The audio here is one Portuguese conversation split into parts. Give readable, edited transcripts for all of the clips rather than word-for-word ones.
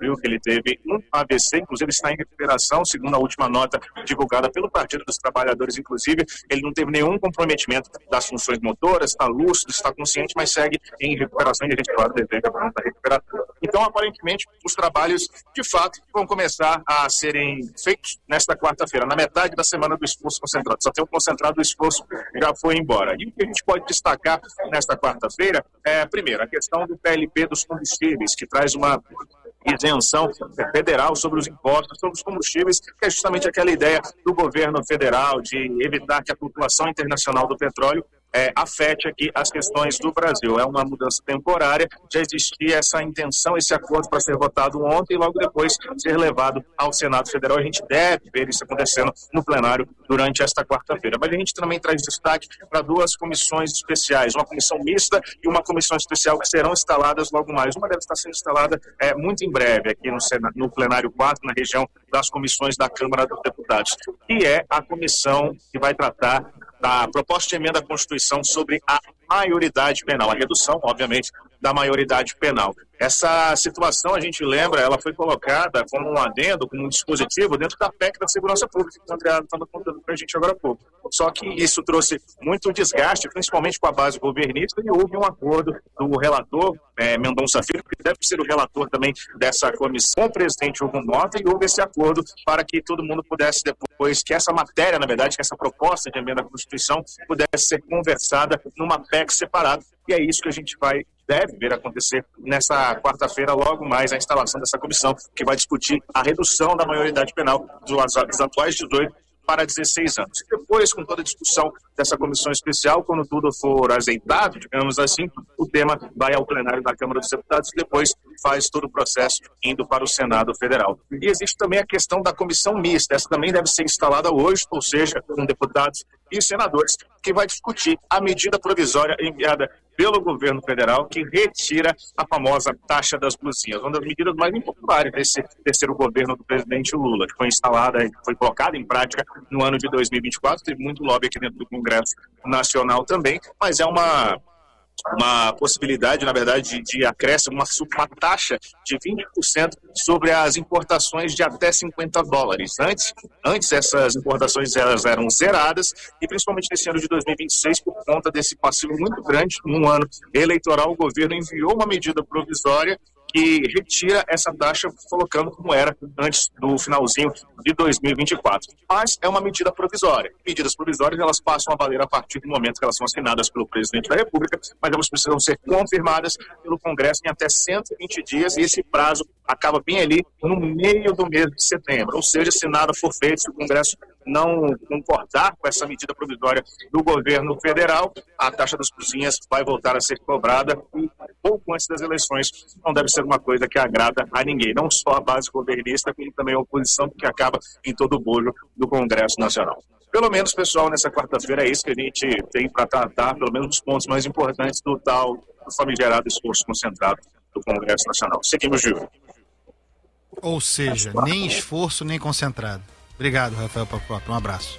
descobriu que ele teve um AVC, inclusive está em recuperação, segundo a última nota divulgada pelo Partido dos Trabalhadores, inclusive, ele não teve nenhum comprometimento das funções motoras, está lúcido, está consciente, mas segue em recuperação e a gente, claro, deseja pronta recuperação. Então, aparentemente, os trabalhos, de fato, vão começar a serem feitos nesta quarta-feira, na metade da semana do esforço concentrado. Só tem o concentrado do esforço já foi embora. E o que a gente pode destacar nesta quarta-feira é, primeiro, a questão do PLP dos combustíveis, que traz uma isenção federal sobre os impostos, sobre os combustíveis, que é justamente aquela ideia do governo federal de evitar que a flutuação internacional do petróleo afete aqui as questões do Brasil. É uma mudança temporária, já existia essa intenção, esse acordo para ser votado ontem e logo depois ser levado ao Senado Federal. A gente deve ver isso acontecendo no plenário durante esta quarta-feira. Mas a gente também traz destaque para duas comissões especiais, uma comissão mista e uma comissão especial que serão instaladas logo mais. Uma deve estar sendo instalada muito em breve aqui no plenário 4, na região das comissões da Câmara dos Deputados, que é a comissão que vai tratar da proposta de emenda à Constituição sobre a maioridade penal, a redução, obviamente, da maioridade penal. Essa situação, a gente lembra, ela foi colocada como um adendo, como um dispositivo dentro da PEC da Segurança Pública, que o André estava contando para a gente agora há pouco. Só que isso trouxe muito desgaste, principalmente com a base governista, e houve um acordo do relator, Mendonça Filho, que deve ser o relator também dessa comissão, com o presidente Hugo Mota, e houve esse acordo para que todo mundo pudesse depois, que essa matéria, na verdade, que essa proposta de emenda à Constituição pudesse ser conversada numa PEC separada. E é isso que a gente deve ver acontecer nessa quarta-feira, logo mais, a instalação dessa comissão, que vai discutir a redução da maioridade penal dos atuais 18 para 16 anos. E depois, com toda a discussão dessa comissão especial, quando tudo for azeitado, digamos assim, o tema vai ao plenário da Câmara dos Deputados e depois faz todo o processo indo para o Senado Federal. E existe também a questão da comissão mista. Essa também deve ser instalada hoje, ou seja, com deputados e senadores, que vai discutir a medida provisória enviada pelo governo federal, que retira a famosa taxa das blusinhas, uma das medidas mais impopulares desse terceiro governo do presidente Lula, que foi instalada, foi colocada em prática no ano de 2024, teve muito lobby aqui dentro do Congresso Nacional também, mas é uma possibilidade, na verdade, de acréscimo, uma taxa de 20% sobre as importações de até $50. Antes essas importações elas eram zeradas e principalmente nesse ano de 2026, por conta desse passivo muito grande, num ano eleitoral, o governo enviou uma medida provisória que retira essa taxa, colocando como era antes do finalzinho de 2024. Mas é uma medida provisória. Medidas provisórias, elas passam a valer a partir do momento que elas são assinadas pelo presidente da República, mas elas precisam ser confirmadas pelo Congresso em até 120 dias, e esse prazo acaba bem ali no meio do mês de setembro. Ou seja, se nada for feito, se o Congresso não concordar com essa medida provisória do governo federal, a taxa das cozinhas vai voltar a ser cobrada e pouco antes das eleições. Não deve ser uma coisa que agrada a ninguém, não só a base governista, como também a oposição, porque acaba em todo o bolo do Congresso Nacional. Pelo menos, pessoal, nessa quarta-feira é isso que a gente tem para tratar, pelo menos os pontos mais importantes do famigerado esforço concentrado do Congresso Nacional. Seguimos de olho. Ou seja, nem esforço, nem concentrado. Obrigado, Rafael Papota. Um abraço.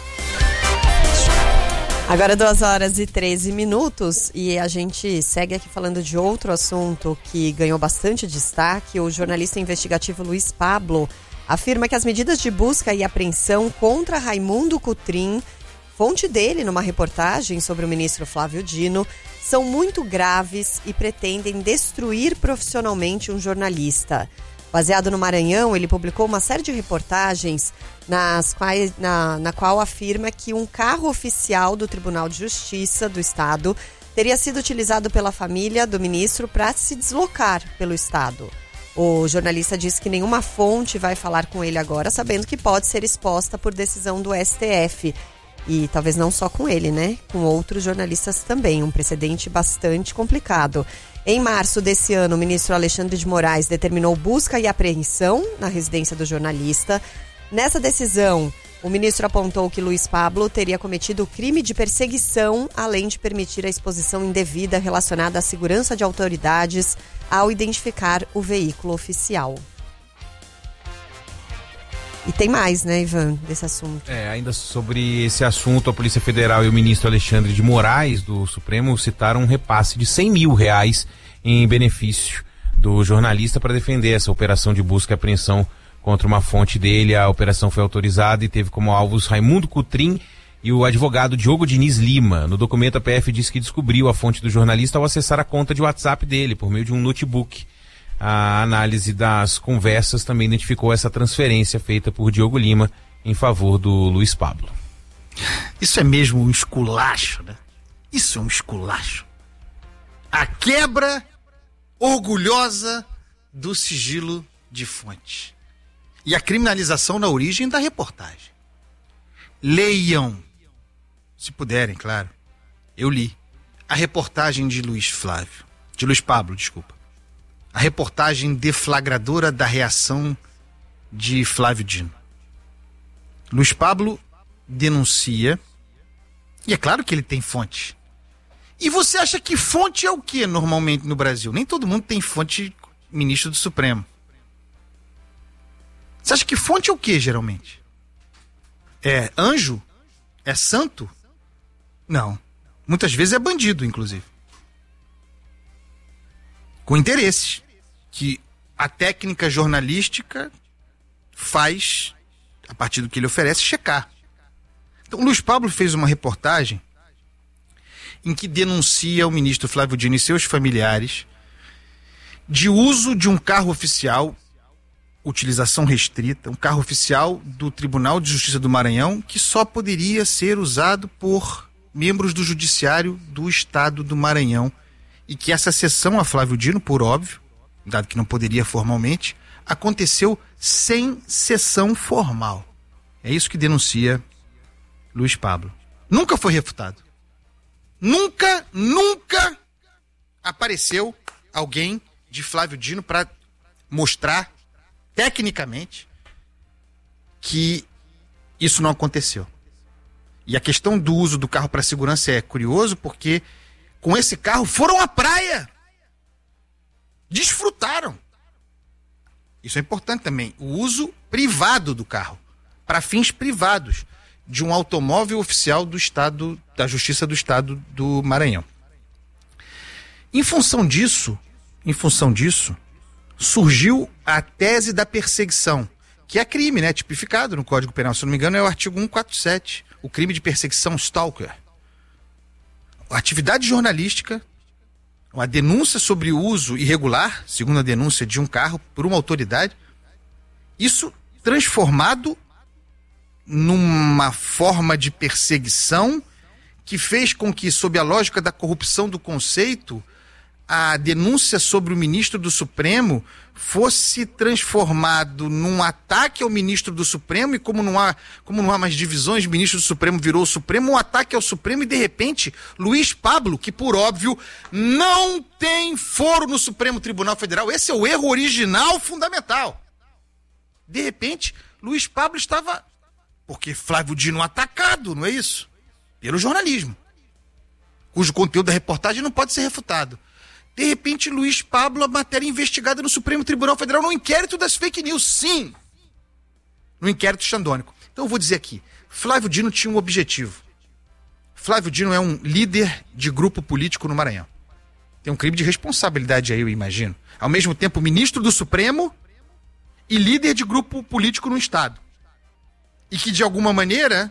Agora 2h13 e a gente segue aqui falando de outro assunto que ganhou bastante destaque. O jornalista investigativo Luiz Pablo afirma que as medidas de busca e apreensão contra Raimundo Cotrim, fonte dele numa reportagem sobre o ministro Flávio Dino, são muito graves e pretendem destruir profissionalmente um jornalista. Baseado no Maranhão, ele publicou uma série de reportagens na qual afirma que um carro oficial do Tribunal de Justiça do Estado teria sido utilizado pela família do ministro para se deslocar pelo Estado. O jornalista diz que nenhuma fonte vai falar com ele agora, sabendo que pode ser exposta por decisão do STF. E talvez não só com ele, né? Com outros jornalistas também, um precedente bastante complicado. Em março desse ano, o ministro Alexandre de Moraes determinou busca e apreensão na residência do jornalista. Nessa decisão, o ministro apontou que Luiz Pablo teria cometido crime de perseguição, além de permitir a exposição indevida relacionada à segurança de autoridades ao identificar o veículo oficial. E tem mais, né, Ivan, desse assunto. Ainda sobre esse assunto, a Polícia Federal e o ministro Alexandre de Moraes, do Supremo, citaram um repasse de R$100 mil em benefício do jornalista para defender essa operação de busca e apreensão contra uma fonte dele. A operação foi autorizada e teve como alvos Raimundo Cutrim e o advogado Diogo Diniz Lima. No documento, a PF diz que descobriu a fonte do jornalista ao acessar a conta de WhatsApp dele por meio de um notebook. A análise das conversas também identificou essa transferência feita por Diogo Lima em favor do Luiz Pablo. Isso é mesmo um esculacho, né? Isso é um esculacho. A quebra orgulhosa do sigilo de fonte. E a criminalização na origem da reportagem. Leiam, se puderem, claro. Eu li a reportagem de Luiz Pablo, desculpa. A reportagem deflagradora da reação de Flávio Dino. Luiz Pablo denuncia, e é claro que ele tem fonte. E você acha que fonte é o que normalmente no Brasil? Nem todo mundo tem fonte ministro do Supremo. Você acha que fonte é o que geralmente? É anjo? É santo? Não. Muitas vezes é bandido, inclusive. Com interesses que a técnica jornalística faz, a partir do que ele oferece, checar. Então, Luiz Pablo fez uma reportagem em que denuncia o ministro Flávio Dino e seus familiares de uso de um carro oficial, utilização restrita, um carro oficial do Tribunal de Justiça do Maranhão, que só poderia ser usado por membros do Judiciário do Estado do Maranhão, e que essa cessão a Flávio Dino, por óbvio, dado que não poderia formalmente, aconteceu sem sessão formal. É isso que denuncia Luiz Pablo. Nunca foi refutado. Nunca apareceu alguém de Flávio Dino para mostrar tecnicamente que isso não aconteceu. E a questão do uso do carro para segurança é curioso, porque com esse carro foram à praia. Desfrutaram. Isso é importante também. O uso privado do carro, para fins privados, de um automóvel oficial do Estado, da Justiça do Estado do Maranhão. Em função disso, surgiu a tese da perseguição, que é crime, né? Tipificado no Código Penal, se não me engano, é o artigo 147, o crime de perseguição stalker. A atividade jornalística, uma denúncia sobre o uso irregular, segundo a denúncia, de um carro por uma autoridade, isso transformado numa forma de perseguição que fez com que, sob a lógica da corrupção do conceito, a denúncia sobre o ministro do Supremo fosse transformado num ataque ao ministro do Supremo, e como não há mais divisões, o ministro do Supremo virou o Supremo, um ataque ao Supremo, e de repente Luiz Pablo, que por óbvio não tem foro no Supremo Tribunal Federal, esse é o erro original fundamental. De repente, Luiz Pablo estava, porque Flávio Dino atacado, não é isso? Pelo jornalismo, cujo conteúdo da reportagem não pode ser refutado. De repente, Luiz Pablo, a matéria investigada no Supremo Tribunal Federal no inquérito das fake news, sim! No inquérito xandônico. Então eu vou dizer aqui, Flávio Dino tinha um objetivo. Flávio Dino é um líder de grupo político no Maranhão. Tem um crime de responsabilidade aí, eu imagino. Ao mesmo tempo, ministro do Supremo e líder de grupo político no Estado. E que de alguma maneira,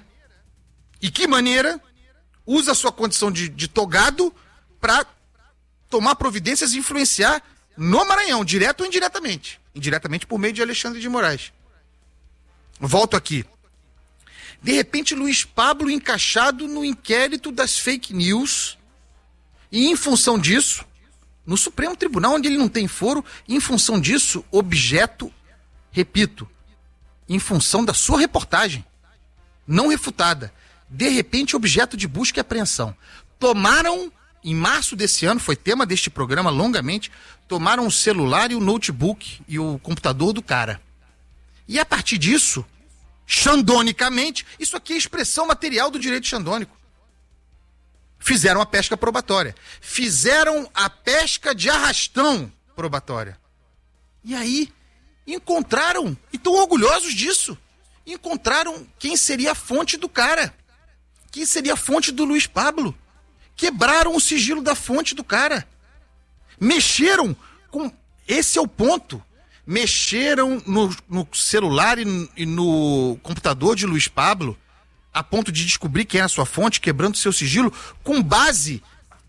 usa a sua condição de togado para tomar providências e influenciar no Maranhão, direto ou indiretamente. Indiretamente por meio de Alexandre de Moraes. Volto aqui. De repente, Luiz Pablo encaixado no inquérito das fake news, e em função disso, no Supremo Tribunal, onde ele não tem foro, em função disso, objeto, repito, em função da sua reportagem, não refutada, de repente objeto de busca e apreensão. Tomaram, em março desse ano, foi tema deste programa longamente, tomaram o celular e o notebook e o computador do cara. E a partir disso, xandonicamente, isso aqui é expressão material do direito xandônico, fizeram a pesca probatória. Fizeram a pesca de arrastão probatória. E aí, encontraram, e estão orgulhosos disso, encontraram quem seria a fonte do cara. Quem seria a fonte do Luiz Pablo. Quebraram o sigilo da fonte do cara. Mexeram com Esse é o ponto. Mexeram no celular e no computador de Luiz Pablo a ponto de descobrir quem é a sua fonte, quebrando seu sigilo, com base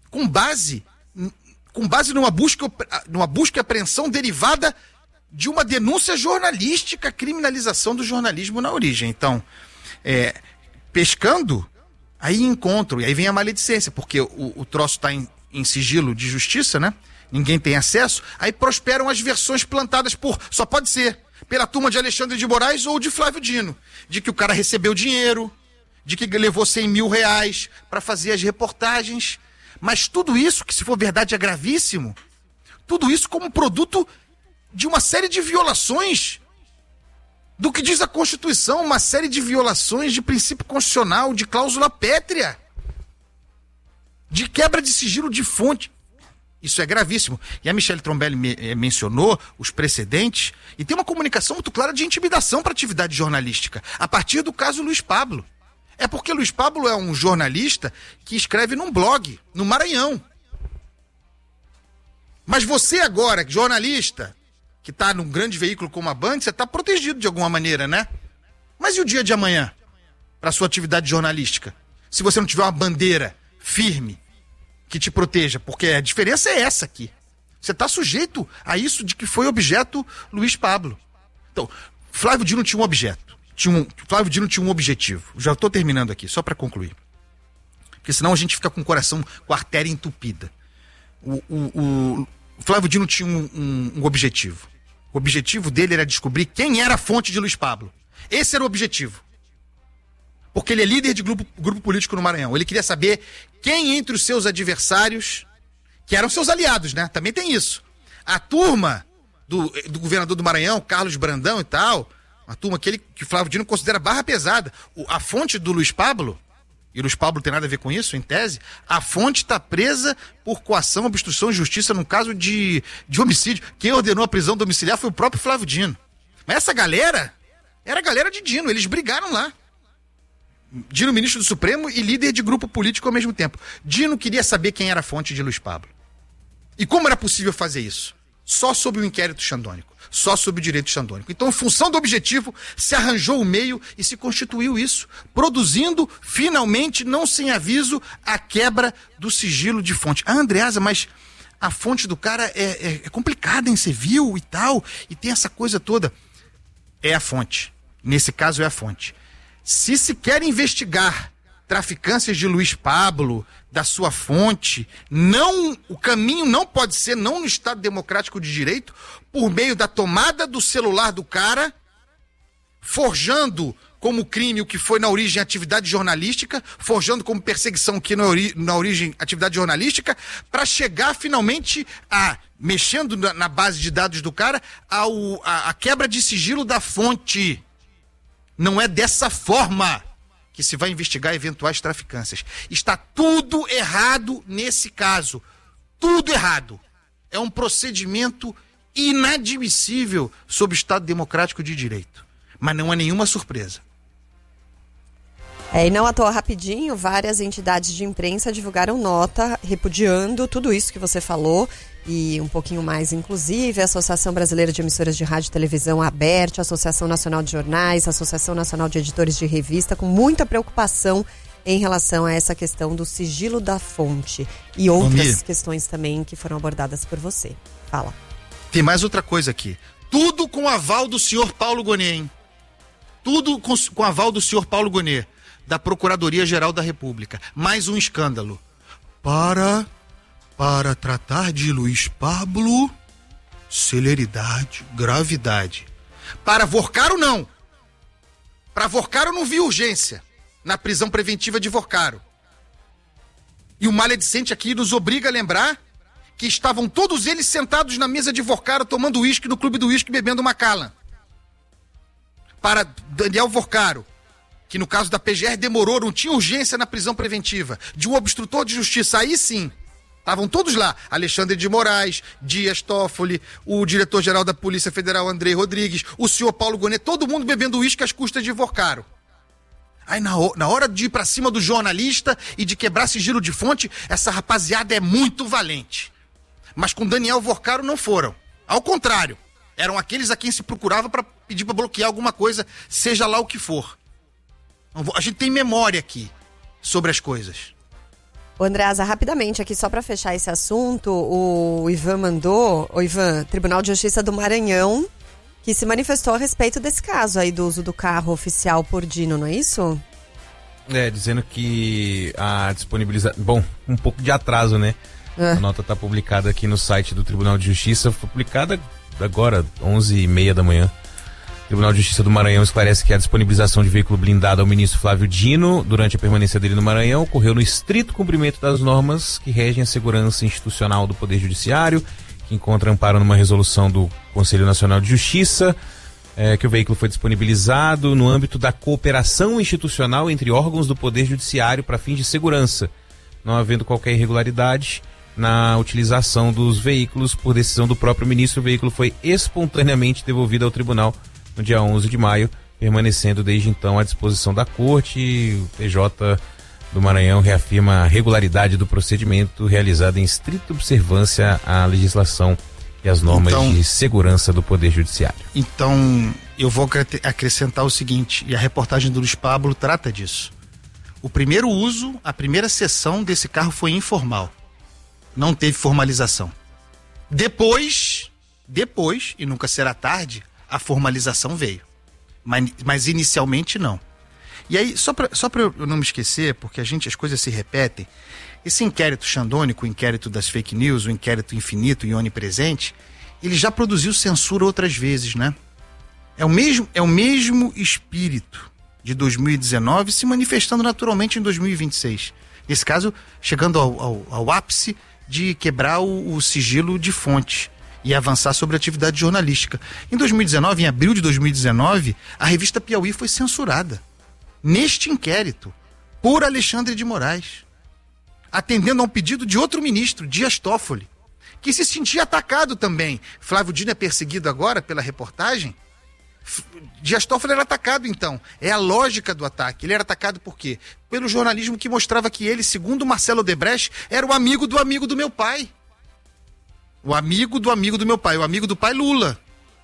numa busca e apreensão derivada de uma denúncia jornalística, criminalização do jornalismo na origem. Então, pescando, aí encontro, e aí vem a maledicência, porque o troço está em sigilo de justiça, né? Ninguém tem acesso, aí prosperam as versões plantadas só pode ser, pela turma de Alexandre de Moraes ou de Flávio Dino, de que o cara recebeu dinheiro, de que levou 100 mil reais para fazer as reportagens, mas tudo isso, que se for verdade é gravíssimo, tudo isso como produto de uma série de violações do que diz a Constituição, uma série de violações de princípio constitucional, de cláusula pétrea, de quebra de sigilo de fonte. Isso é gravíssimo. E a Michele Trombelli mencionou os precedentes, e tem uma comunicação muito clara de intimidação para a atividade jornalística, a partir do caso Luiz Pablo. É porque Luiz Pablo é um jornalista que escreve num blog, no Maranhão. Mas você agora, jornalista, que está num grande veículo como a Band, você está protegido de alguma maneira, né? Mas e o dia de amanhã, para a sua atividade jornalística? Se você não tiver uma bandeira firme que te proteja, porque a diferença é essa aqui. Você está sujeito a isso de que foi objeto Luiz Pablo. Então, Flávio Dino tinha um objeto. Flávio Dino tinha um objetivo. Já estou terminando aqui, só para concluir. Porque senão a gente fica com o coração, com a artéria entupida. O Flávio Dino tinha um objetivo. O objetivo dele era descobrir quem era a fonte de Luiz Pablo. Esse era o objetivo. Porque ele é líder de grupo político no Maranhão. Ele queria saber quem entre os seus adversários, que eram seus aliados, né? Também tem isso. A turma do governador do Maranhão, Carlos Brandão e tal, uma turma que Flávio Dino considera barra pesada. A fonte do Luiz Pablo, e Luiz Pablo tem nada a ver com isso, em tese, a fonte está presa por coação, obstrução de justiça num caso de homicídio. Quem ordenou a prisão domiciliar foi o próprio Flávio Dino. Mas essa galera era a galera de Dino, eles brigaram lá. Dino, ministro do Supremo e líder de grupo político ao mesmo tempo. Dino queria saber quem era a fonte de Luiz Pablo. E como era possível fazer isso? Só sob o inquérito xandônico, só sob o direito xandônico. Então, em função do objetivo, se arranjou o meio e se constituiu isso, produzindo, finalmente, não sem aviso, a quebra do sigilo de fonte. Ah, Andreasa, mas a fonte do cara é complicada, hein? Você viu e tal, e tem essa coisa toda. É a fonte. Nesse caso, é a fonte. Se quer investigar traficâncias de Luiz Pablo, da sua fonte, o caminho não pode ser, não no Estado Democrático de Direito, por meio da tomada do celular do cara, forjando como crime o que foi na origem atividade jornalística, forjando como perseguição o que na origem atividade jornalística, para chegar finalmente mexendo na base de dados do cara, a quebra de sigilo da fonte. Não é dessa forma que se vai investigar eventuais traficâncias. Está tudo errado nesse caso. Tudo errado. É um procedimento inadmissível sob o Estado Democrático de Direito. Mas não é nenhuma surpresa. E não à toa, rapidinho, várias entidades de imprensa divulgaram nota repudiando tudo isso que você falou e um pouquinho mais, inclusive, a Associação Brasileira de Emissoras de Rádio e Televisão, a ABERT, a Associação Nacional de Jornais, a Associação Nacional de Editores de Revista, com muita preocupação em relação a essa questão do sigilo da fonte e outras questões também que foram abordadas por você. Fala. Tem mais outra coisa aqui. Tudo com aval do senhor Paulo Gonet, hein? Tudo com aval do senhor Paulo Gonet, da Procuradoria-Geral da República. Mais um escândalo. Para tratar de Luiz Pablo, celeridade, gravidade. Para Vorcaro, não. Para Vorcaro não vi urgência na prisão preventiva de Vorcaro. E o maledicente aqui nos obriga a lembrar que estavam todos eles sentados na mesa de Vorcaro tomando uísque no Clube do Uísque, bebendo Macallan. Para Daniel Vorcaro, que no caso da PGR demorou, não tinha urgência na prisão preventiva, de um obstrutor de justiça, aí sim, estavam todos lá, Alexandre de Moraes, Dias Toffoli, o diretor-geral da Polícia Federal, Andrei Rodrigues, o senhor Paulo Gonet, todo mundo bebendo uísque às custas de Vorcaro. Aí na hora de ir pra cima do jornalista e de quebrar sigilo de fonte, essa rapaziada é muito valente. Mas com Daniel Vorcaro não foram. Ao contrário, eram aqueles a quem se procurava para pedir para bloquear alguma coisa, seja lá o que for. A gente tem memória aqui sobre as coisas. Ô Andreasa, rapidamente aqui, só para fechar esse assunto, o Ivan mandou, Tribunal de Justiça do Maranhão, que se manifestou a respeito desse caso aí do uso do carro oficial por Dino, não é isso? Dizendo que a disponibilização... Bom, um pouco de atraso, né? A nota está publicada aqui no site do Tribunal de Justiça, foi publicada agora, 11h30 da manhã. O Tribunal de Justiça do Maranhão esclarece que a disponibilização de veículo blindado ao ministro Flávio Dino durante a permanência dele no Maranhão ocorreu no estrito cumprimento das normas que regem a segurança institucional do Poder Judiciário, que encontra amparo numa resolução do Conselho Nacional de Justiça, que o veículo foi disponibilizado no âmbito da cooperação institucional entre órgãos do Poder Judiciário para fins de segurança, não havendo qualquer irregularidade na utilização dos veículos. Por decisão do próprio ministro, o veículo foi espontaneamente devolvido ao tribunal no dia 11 de maio, permanecendo desde então à disposição da corte. O PJ do Maranhão reafirma a regularidade do procedimento realizado em estrita observância à legislação e às normas de segurança do Poder Judiciário. Então, eu vou acrescentar o seguinte, e a reportagem do Luiz Pablo trata disso. O primeiro uso, a primeira sessão desse carro foi informal. Não teve formalização. Depois, e nunca será tarde, a formalização veio. Mas inicialmente não. E aí, só para eu não me esquecer, porque as coisas se repetem, esse inquérito xandônico, o inquérito das fake news, o inquérito infinito e onipresente, ele já produziu censura outras vezes, né? É o mesmo espírito de 2019 se manifestando naturalmente em 2026. Nesse caso, chegando ao ápice de quebrar o sigilo de fonte e avançar sobre a atividade jornalística. Em 2019, em abril de 2019, a revista Piauí foi censurada neste inquérito por Alexandre de Moraes, atendendo a um pedido de outro ministro, Dias Toffoli, que se sentia atacado também. Flávio Dino é perseguido agora pela reportagem. Dias Toffoli era atacado, então. É a lógica do ataque. Ele era atacado por quê? Pelo jornalismo que mostrava que ele, segundo Marcelo Odebrecht, era o amigo do meu pai. O amigo do meu pai. O amigo do pai Lula.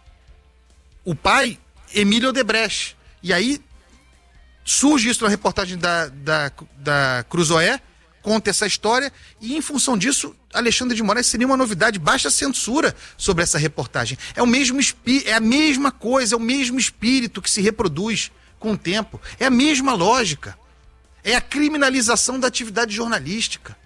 O pai, Emílio Odebrecht. E aí, surge isso na reportagem da Cruzoé, conta essa história, e em função disso, Alexandre de Moraes seria uma novidade, baixa censura sobre essa reportagem. É a mesma coisa, é o mesmo espírito que se reproduz com o tempo. É a mesma lógica. É a criminalização da atividade jornalística.